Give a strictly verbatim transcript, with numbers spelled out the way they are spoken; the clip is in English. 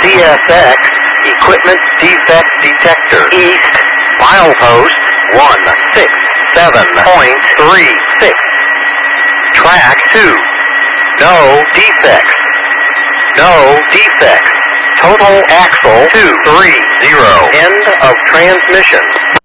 C S X, Equipment Defect Detector. East, milepost one six seven point three six. Track two, no defects. No defects. Total axle two three zero. End of transmission.